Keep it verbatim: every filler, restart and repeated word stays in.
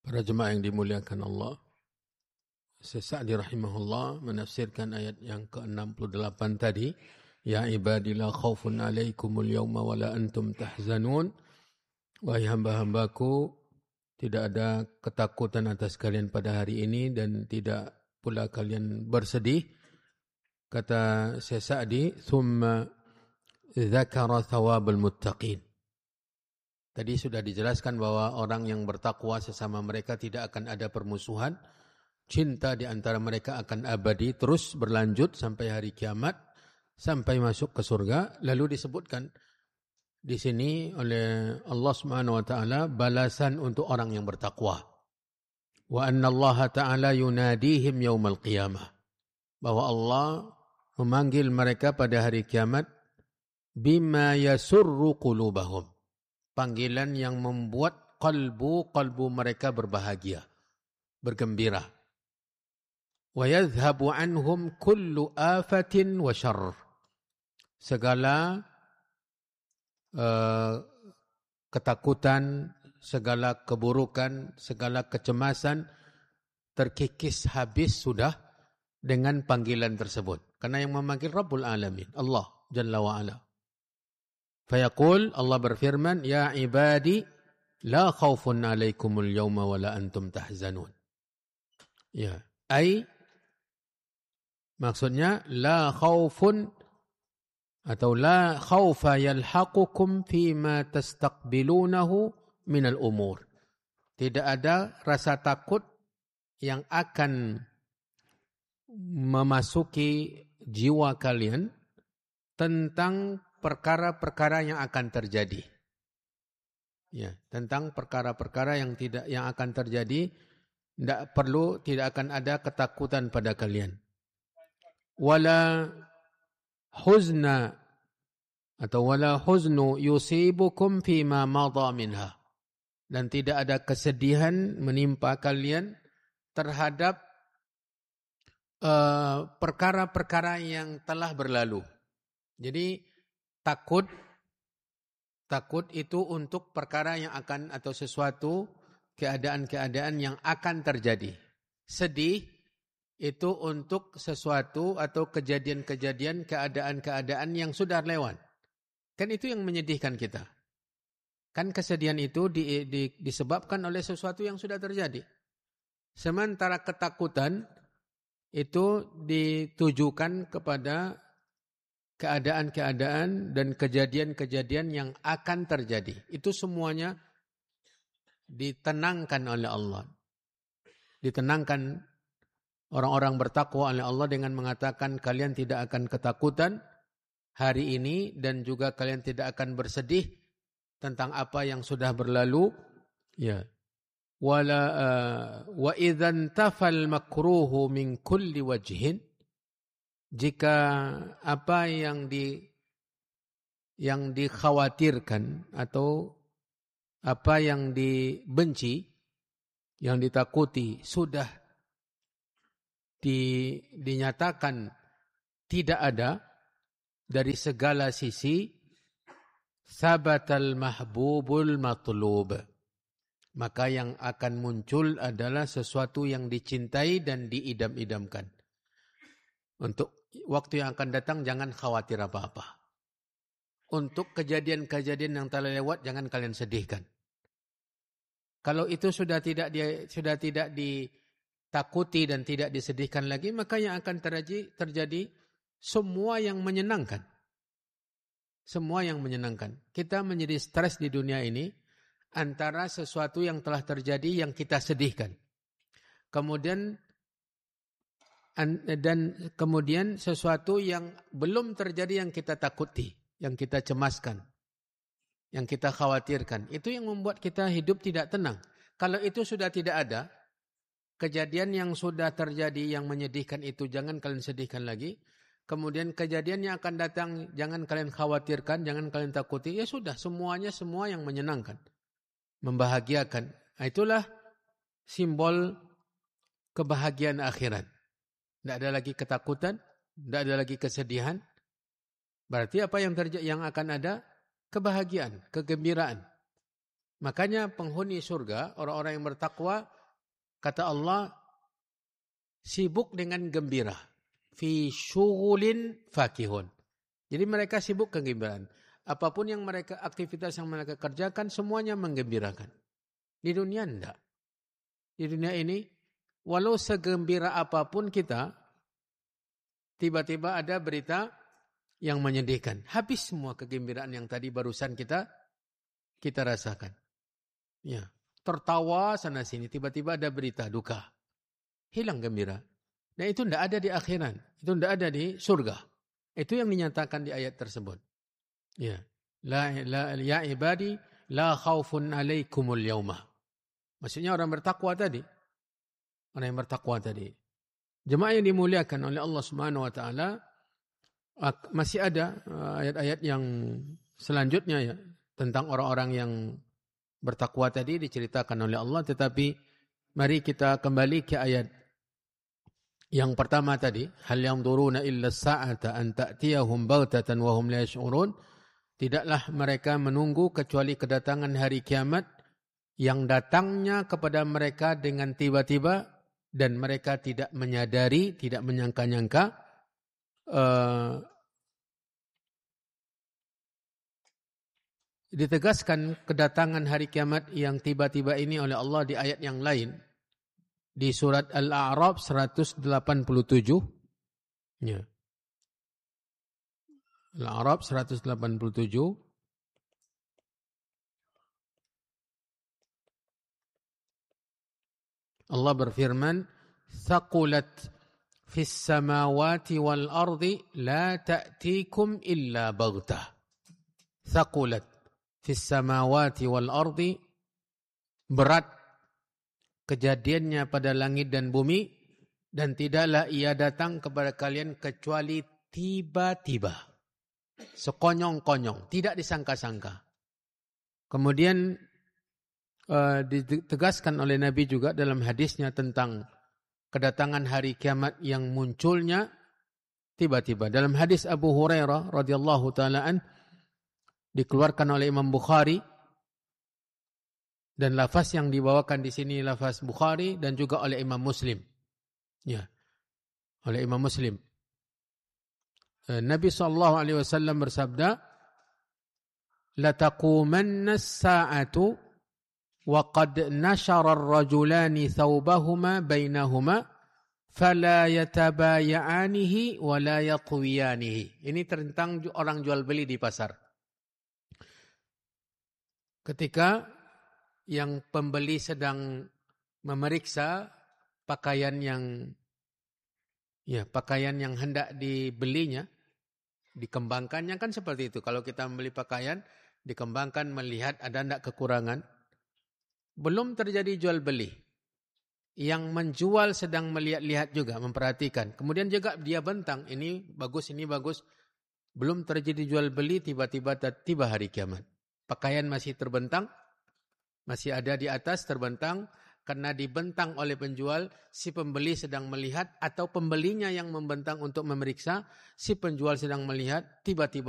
Para jemaah yang dimuliakan Allah, Sa'di rahimahullah menafsirkan ayat yang ke enam puluh delapan tadi, ya ibadi la khaufun alaikumul yawma wala antum tahzanun. Wahai hamba-hambaku, tidak ada ketakutan atas kalian pada hari ini dan tidak pula kalian bersedih. Kata Syekh Sa'di, thumma dzakara thawabal muttaqin. Tadi sudah dijelaskan bahwa orang yang bertakwa sesama mereka tidak akan ada permusuhan. Cinta di antara mereka akan abadi, terus berlanjut sampai hari kiamat, sampai masuk ke surga. Lalu disebutkan di sini oleh Allah Subhanahu wa taala balasan untuk orang yang bertakwa. Wa anna Allah taala yunadihim yaumal qiyamah. Bahwa Allah memanggil mereka pada hari kiamat bima yasurru qulubahum. Panggilan yang membuat kalbu-kalbu mereka berbahagia, bergembira. Wa yadhhabu anhum kullu afatin wa syarr. Segala uh, ketakutan, segala keburukan, segala kecemasan terkikis habis sudah dengan panggilan tersebut. Karena yang memanggil Rabbul Alamin, Allah Jalla wa Ala. Fayaqul, Allah berfirman, ya ibadi la khaufun alaikumul yawma wala antum tahzanun. Ya, ai maksudnya la khaufun atau la khaufa yalhaqukum fima tastaqbilunahu minal umur. Tidak ada rasa takut yang akan memasuki jiwa kalian tentang perkara-perkara yang akan terjadi. Ya, tentang perkara-perkara yang tidak yang akan terjadi, tidak perlu, tidak akan ada ketakutan pada kalian. Wala huzna atau wala huznu yusibukum fima madha minha. Dan tidak ada kesedihan menimpa kalian terhadap uh, perkara-perkara yang telah berlalu. Jadi takut takut itu untuk perkara yang akan atau sesuatu keadaan-keadaan yang akan terjadi. Sedih itu untuk sesuatu atau kejadian-kejadian, keadaan-keadaan yang sudah lewat. Kan itu yang menyedihkan kita. Kan kesedihan itu di, di, disebabkan oleh sesuatu yang sudah terjadi. Sementara ketakutan itu ditujukan kepada keadaan-keadaan dan kejadian-kejadian yang akan terjadi. Itu semuanya ditenangkan oleh Allah. Ditenangkan orang-orang bertakwa oleh Allah dengan mengatakan kalian tidak akan ketakutan hari ini dan juga kalian tidak akan bersedih tentang apa yang sudah berlalu. Ya. Wala uh, wa idzan tafal makruhu min kulli wajhin. Jika apa yang di yang dikhawatirkan atau apa yang dibenci, yang ditakuti sudah di, dinyatakan tidak ada dari segala sisi, sabatal mahbubul matlub. Maka yang akan muncul adalah sesuatu yang dicintai dan diidam-idamkan. Untuk waktu yang akan datang jangan khawatir apa-apa. Untuk kejadian-kejadian yang telah lewat jangan kalian sedihkan. Kalau itu sudah tidak dia, sudah tidak ditakuti dan tidak disedihkan lagi, maka yang akan terjadi, terjadi semua yang menyenangkan. Semua yang menyenangkan. Kita menjadi stres di dunia ini antara sesuatu yang telah terjadi yang kita sedihkan. Kemudian dan kemudian sesuatu yang belum terjadi yang kita takuti, yang kita cemaskan, yang kita khawatirkan. Itu yang membuat kita hidup tidak tenang. Kalau itu sudah tidak ada, kejadian yang sudah terjadi yang menyedihkan itu jangan kalian sedihkan lagi. Kemudian kejadian yang akan datang jangan kalian khawatirkan, jangan kalian takuti. Ya sudah, semuanya semua yang menyenangkan, membahagiakan. Itulah simbol kebahagiaan akhirat. Tidak ada lagi ketakutan, tidak ada lagi kesedihan. Berarti apa yang terjadi yang akan ada? Kebahagiaan, kegembiraan. Makanya penghuni surga, orang-orang yang bertakwa Kata Allah, sibuk dengan gembira. Fi syughulin fakihun. Jadi mereka sibuk kegembiraan. Apapun yang mereka, aktivitas yang mereka kerjakan, semuanya menggembirakan. Di dunia enggak. Di dunia ini, walau segembira apapun kita, tiba-tiba ada berita yang menyedihkan. Habis semua kegembiraan yang tadi barusan kita kita rasakan. Ya, tertawa sana sini, tiba-tiba ada berita duka. Hilang gembira. Dan itu tidak ada di akhirat. Itu tidak ada di surga. Itu yang dinyatakan di ayat tersebut. Ya, la, la, ya ibadi, la khaufun alaikumul yaumah. Maksudnya orang bertakwa tadi. Orang yang bertakwa tadi. Jemaah yang dimuliakan oleh Allah Subhanahu wa taala, masih ada ayat-ayat yang selanjutnya ya tentang orang-orang yang bertakwa tadi diceritakan oleh Allah, tetapi mari kita kembali ke ayat yang pertama tadi, hal yanzuruna illa sa'ata an ta'tiyahum baghtatan wa hum la yash'urun. Tidaklah mereka menunggu kecuali kedatangan hari kiamat yang datangnya kepada mereka dengan tiba-tiba dan mereka tidak menyadari, tidak menyangka-nyangka. Uh, ditegaskan kedatangan hari kiamat yang tiba-tiba ini oleh Allah di ayat yang lain. Di surat Al-A'raf seratus delapan puluh tujuh. Ya. Al-A'raf seratus delapan puluh tujuh. Allah berfirman, "Thaqulat fis samawati wal ardi la ta'tikum illa baghtah." Thaqulat fis samawati wal ardi, berat kejadiannya pada langit dan bumi, dan tidaklah ia datang kepada kalian kecuali tiba-tiba. Sekonyong-konyong, tidak disangka-sangka. Kemudian uh, ditegaskan oleh Nabi juga dalam hadisnya tentang kedatangan hari kiamat yang munculnya tiba-tiba. Dalam hadis Abu Hurairah radhiyallahu taala an, dikeluarkan oleh Imam Bukhari, dan lafaz yang dibawakan di sini lafaz Bukhari dan juga oleh Imam Muslim. Ya. Oleh Imam Muslim. Nabi sallallahu alaihi wasallam bersabda, "La taqumanna as-sa'atu wa qad nashara ar-rajulani thawbahuma bainahuma fala yatabaya'anihi wa la yatwiyanihi." Ini tentang orang jual beli di pasar. Ketika yang pembeli sedang memeriksa pakaian yang ya pakaian yang hendak dibelinya, dikembangkannya kan seperti itu. Kalau kita membeli pakaian, dikembangkan, melihat ada tidak kekurangan. Belum terjadi jual beli. Yang menjual sedang melihat-lihat juga, memperhatikan. Kemudian juga dia bentang, ini bagus, ini bagus. Belum terjadi jual beli, tiba-tiba tiba hari kiamat. Pakaian masih terbentang, masih ada di atas terbentang, karena dibentang oleh penjual, si pembeli sedang melihat, atau pembelinya yang membentang untuk memeriksa, si penjual sedang melihat, tiba-tiba